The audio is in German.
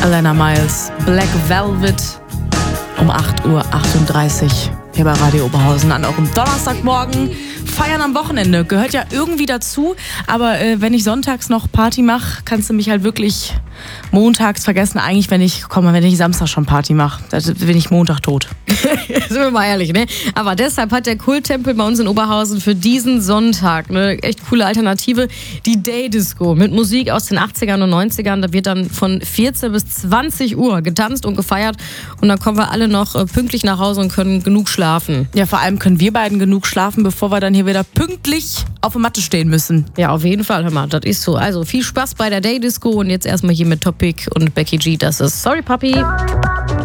Alana Miles, Black Velvet um 8:38 Uhr hier bei Radio Oberhausen an eurem Donnerstagmorgen. Feiern am Wochenende gehört ja irgendwie dazu, aber wenn ich sonntags noch Party mache, kannst du mich halt wirklich montags vergessen. Eigentlich, wenn ich Samstag schon Party mache, dann bin ich Montag tot. Sind wir mal ehrlich, ne? Aber deshalb hat der Kulttempel bei uns in Oberhausen für diesen Sonntag eine echt coole Alternative, die Day Disco mit Musik aus den 80ern und 90ern. Da wird dann von 14 bis 20 Uhr getanzt und gefeiert und dann kommen wir alle noch pünktlich nach Hause und können genug schlafen. Ja, vor allem können wir beiden genug schlafen, bevor wir dann hier wieder pünktlich auf der Matte stehen müssen. Ja, auf jeden Fall, hör mal, das ist so. Also viel Spaß bei der Day Disco und jetzt erstmal hier mit Topic und Becky G. Das ist Sorry Papi.